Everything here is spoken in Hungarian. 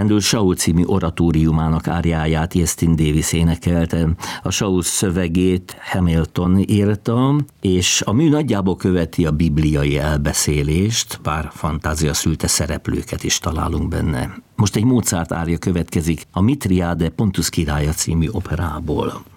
Handel Saul című oratóriumának áriáját Iestyn Davis énekelte. A Saul szövegét Hamilton írta, és a mű nagyjából követi a bibliai elbeszélést, bár fantázia szülte szereplőket is találunk benne. Most egy Mozart ária következik a Mitriade Pontus királya című operából.